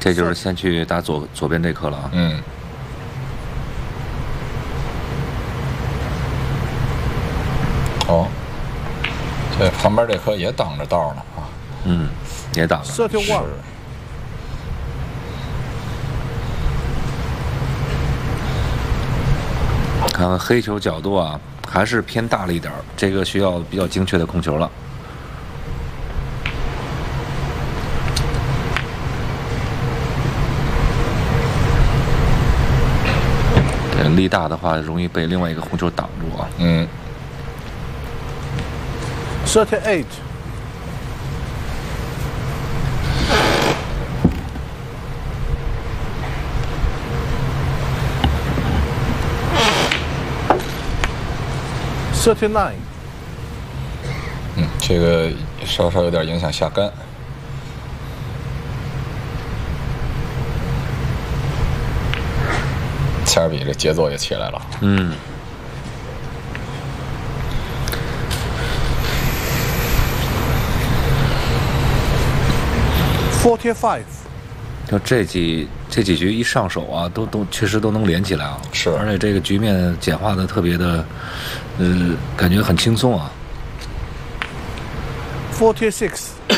这就是先去打左边这颗了啊。 嗯。哦，这旁边这颗也挡着道呢啊。 嗯，也挡着。 31。 看看黑球角度啊，还是偏大了一点儿，这个需要比较精确的控球了。对，力大的话容易被另外一个控球挡住啊。 嗯。 38。39。 嗯，这个稍稍有点影响下杆。切尔比这节奏也起来了。 嗯。 45。 就这几局一上手啊，都确实都能连起来啊。 是， 而且这个局面简化的特别的，感觉很轻松啊。 46。